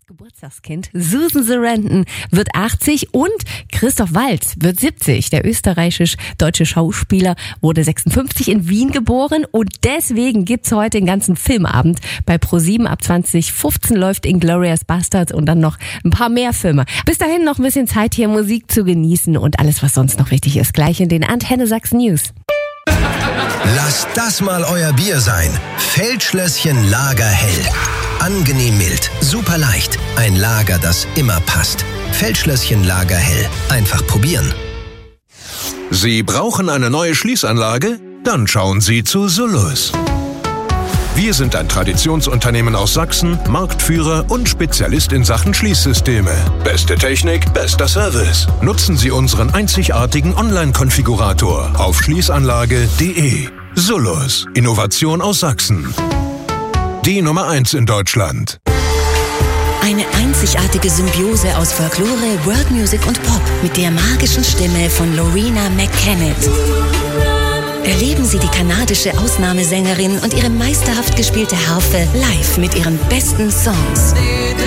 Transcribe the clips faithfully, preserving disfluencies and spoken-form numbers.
das Geburtstagskind. Susan Sarandon wird achtzig und Christoph Waltz wird siebzig. Der österreichisch-deutsche Schauspieler wurde sechsundfünfzig in Wien geboren und deswegen gibt's heute den ganzen Filmabend. Bei ProSieben ab zwanzig fünfzehn läuft Inglourious Basterds und dann noch ein paar mehr Filme. Bis dahin noch ein bisschen Zeit, hier Musik zu genießen und alles, was sonst noch wichtig ist, gleich in den Antenne Sachsen News. Lasst das mal euer Bier sein. Feldschlösschen Lagerhell. Angenehm mild, super leicht. Ein Lager, das immer passt. Feldschlösschen Lagerhell. Einfach probieren. Sie brauchen eine neue Schließanlage? Dann schauen Sie zu Solus. Wir sind ein Traditionsunternehmen aus Sachsen, Marktführer und Spezialist in Sachen Schließsysteme. Beste Technik, bester Service. Nutzen Sie unseren einzigartigen Online-Konfigurator auf schließanlage punkt de. Solus. Innovation aus Sachsen. Die Nummer eins in Deutschland. Eine einzigartige Symbiose aus Folklore, World Music und Pop mit der magischen Stimme von Loreena McKennitt. Erleben Sie die kanadische Ausnahmesängerin und ihre meisterhaft gespielte Harfe live mit ihren besten Songs.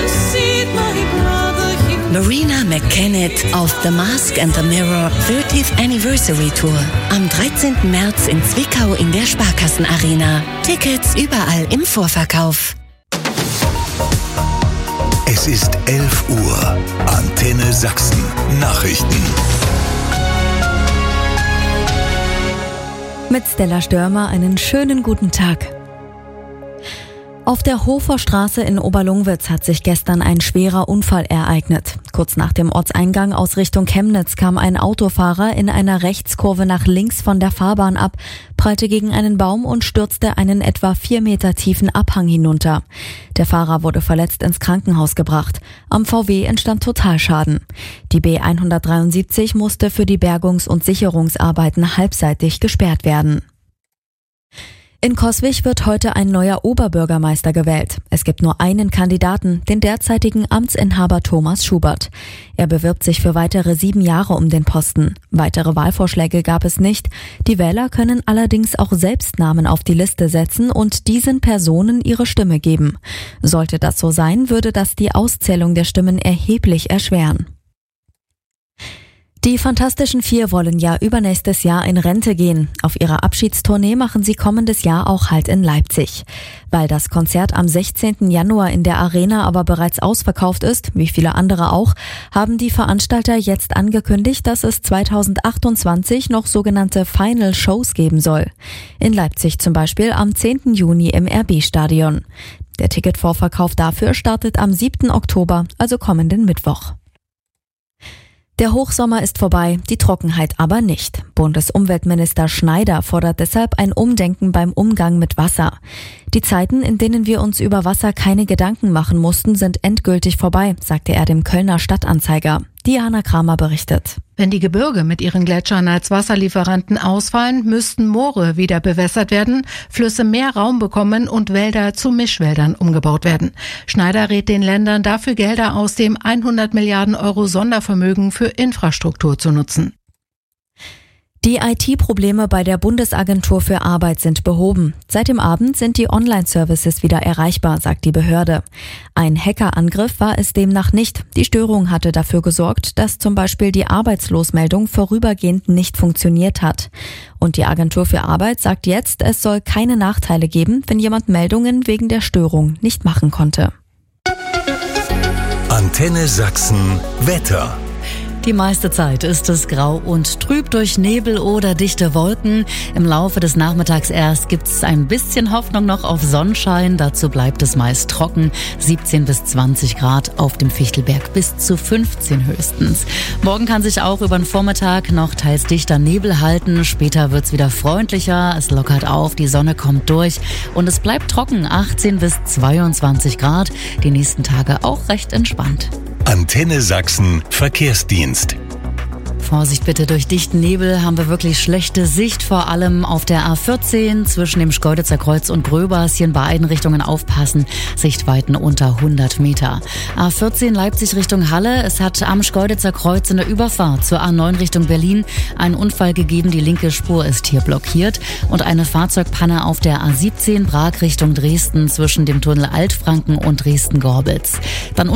Loreena McKennitt auf The Mask and the Mirror thirtieth Anniversary Tour. Am dreizehnten März in Zwickau in der Sparkassen-Arena. Tickets überall im Vorverkauf. Es ist elf Uhr. Antenne Sachsen. Nachrichten. Mit Stella Störmer einen schönen guten Tag. Auf der Hofer Straße in Oberlungwitz hat sich gestern ein schwerer Unfall ereignet. Kurz nach dem Ortseingang aus Richtung Chemnitz kam ein Autofahrer in einer Rechtskurve nach links von der Fahrbahn ab, prallte gegen einen Baum und stürzte einen etwa vier Meter tiefen Abhang hinunter. Der Fahrer wurde verletzt ins Krankenhaus gebracht. Am V W entstand Totalschaden. Die B hundertdreiundsiebzig musste für die Bergungs- und Sicherungsarbeiten halbseitig gesperrt werden. In Coswig wird heute ein neuer Oberbürgermeister gewählt. Es gibt nur einen Kandidaten, den derzeitigen Amtsinhaber Thomas Schubert. Er bewirbt sich für weitere sieben Jahre um den Posten. Weitere Wahlvorschläge gab es nicht. Die Wähler können allerdings auch selbst Namen auf die Liste setzen und diesen Personen ihre Stimme geben. Sollte das so sein, würde das die Auszählung der Stimmen erheblich erschweren. Die Fantastischen Vier wollen ja übernächstes Jahr in Rente gehen. Auf ihrer Abschiedstournee machen sie kommendes Jahr auch Halt in Leipzig. Weil das Konzert am sechzehnten Januar in der Arena aber bereits ausverkauft ist, wie viele andere auch, haben die Veranstalter jetzt angekündigt, dass es zweitausendachtundzwanzig noch sogenannte Final Shows geben soll. In Leipzig zum Beispiel am zehnten Juni im R B-Stadion. Der Ticketvorverkauf dafür startet am siebten Oktober, also kommenden Mittwoch. Der Hochsommer ist vorbei, die Trockenheit aber nicht. Bundesumweltminister Schneider fordert deshalb ein Umdenken beim Umgang mit Wasser. Die Zeiten, in denen wir uns über Wasser keine Gedanken machen mussten, sind endgültig vorbei, sagte er dem Kölner Stadtanzeiger. Diana Kramer berichtet. Wenn die Gebirge mit ihren Gletschern als Wasserlieferanten ausfallen, müssten Moore wieder bewässert werden, Flüsse mehr Raum bekommen und Wälder zu Mischwäldern umgebaut werden. Schneider rät den Ländern dafür, Gelder aus dem hundert Milliarden Euro Sondervermögen für Infrastruktur zu nutzen. Die I T-Probleme bei der Bundesagentur für Arbeit sind behoben. Seit dem Abend sind die Online-Services wieder erreichbar, sagt die Behörde. Ein Hackerangriff war es demnach nicht. Die Störung hatte dafür gesorgt, dass zum Beispiel die Arbeitslosmeldung vorübergehend nicht funktioniert hat. Und die Agentur für Arbeit sagt jetzt, es soll keine Nachteile geben, wenn jemand Meldungen wegen der Störung nicht machen konnte. Antenne Sachsen Wetter. Die meiste Zeit ist es grau und trüb durch Nebel oder dichte Wolken. Im Laufe des Nachmittags erst gibt es ein bisschen Hoffnung noch auf Sonnenschein. Dazu bleibt es meist trocken. siebzehn bis zwanzig Grad auf dem Fichtelberg, bis zu fünfzehn höchstens. Morgen kann sich auch über den Vormittag noch teils dichter Nebel halten. Später wird's wieder freundlicher. Es lockert auf, die Sonne kommt durch und es bleibt trocken. achtzehn bis zweiundzwanzig Grad. Die nächsten Tage auch recht entspannt. Antenne Sachsen Verkehrsdienst. Vorsicht bitte, durch dichten Nebel haben wir wirklich schlechte Sicht, vor allem auf der A vierzehn zwischen dem Schkeuditzer Kreuz und Gröbers. Hier in beiden Richtungen aufpassen, Sichtweiten unter hundert Meter. A vierzehn Leipzig Richtung Halle, es hat am Schkeuditzer Kreuz in der Überfahrt zur A neun Richtung Berlin einen Unfall gegeben, die linke Spur ist hier blockiert und eine Fahrzeugpanne auf der A siebzehn Prag Richtung Dresden zwischen dem Tunnel Altfranken und Dresden-Gorbitz. Dann